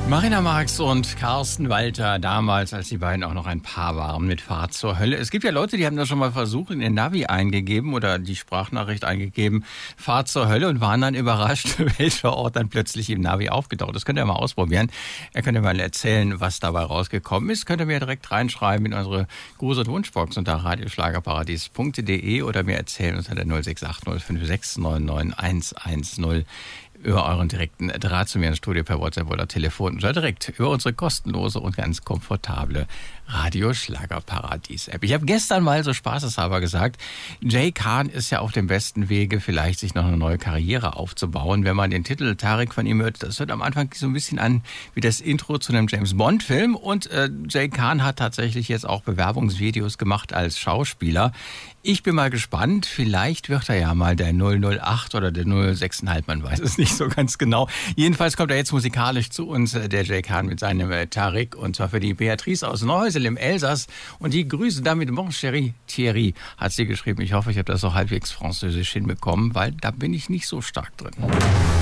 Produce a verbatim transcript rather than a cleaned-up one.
Marina Marx und Carsten Walter, damals, als die beiden auch noch ein Paar waren, mit Fahrt zur Hölle. Es gibt ja Leute, die haben das schon mal versucht, in den Navi eingegeben oder die Sprachnachricht eingegeben, Fahrt zur Hölle, und waren dann überrascht, welcher Ort dann plötzlich im Navi aufgetaucht ist. Könnt ihr mal ausprobieren. Ihr könnt ja mal erzählen, was dabei rausgekommen ist. Könnt ihr mir direkt reinschreiben in unsere Gruß- und Wunschbox unter radioschlagerparadies punkt de oder mir erzählen unter der null sechs acht null fünf sechs neun neun eins eins null. Über euren direkten Draht zu mir ins Studio per WhatsApp oder Telefon oder direkt über unsere kostenlose und ganz komfortable Radio-Schlagerparadies-App. Ich habe gestern mal so spaßeshalber gesagt, Jay Khan ist ja auf dem besten Wege, vielleicht sich noch eine neue Karriere aufzubauen. Wenn man den Titel Tarik von ihm hört, das hört am Anfang so ein bisschen an wie das Intro zu einem James-Bond-Film. Und äh, Jay Khan hat tatsächlich jetzt auch Bewerbungsvideos gemacht als Schauspieler. Ich bin mal gespannt, vielleicht wird er ja mal der null null acht oder der null sechs Komma fünf, man weiß es nicht so ganz genau. Jedenfalls kommt er jetzt musikalisch zu uns, der Jay Khan mit seinem äh, Tarik, und zwar für die Beatrice aus Neuhäusel im Elsass. Und die Grüße damit, Mon chéri Thierry, hat sie geschrieben. Ich hoffe, ich habe das so halbwegs französisch hinbekommen, weil da bin ich nicht so stark drin.